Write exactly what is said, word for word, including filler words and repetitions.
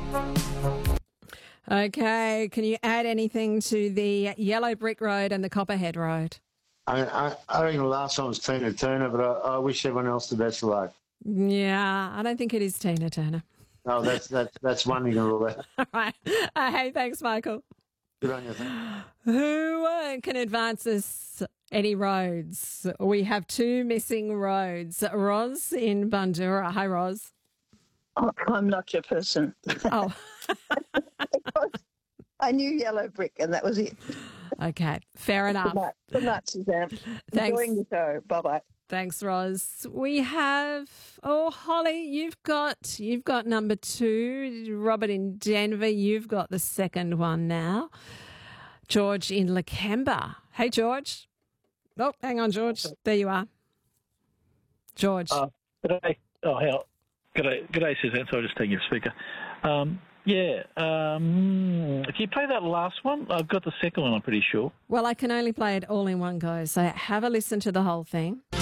Okay, can you add anything to the Yellow Brick Road and the Copperhead Road? I, I, I reckon the last one was Tina Turner, but I, I wish everyone else the best of luck. Yeah, I don't think it is Tina Turner. Oh, that's that's that's one you can rule out. All right. Uh, hey, thanks, Michael. Good on you. Thank Who uh, can advance us any roads? We have two missing roads. Roz in Bundoora. Hi, Roz. Oh, I'm not your person. Oh, I knew Yellow Brick, and that was it. okay. Fair Good enough. night, Good night Suzanne. Thanks. Enjoying the show. Bye-bye. Thanks, Roz. We have oh Holly, you've got you've got number two. Robert in Denver, you've got the second one now. George in Lakemba. Hey, George. Oh, hang on, George. There you are. George. Uh, g'day. Oh, hell. G'day, g'day, Suzanne. So I'll just take your speaker. Um, yeah. Um, can you play that last one? I've got the second one, I'm pretty sure. Well, I can only play it all in one go, so have a listen to the whole thing.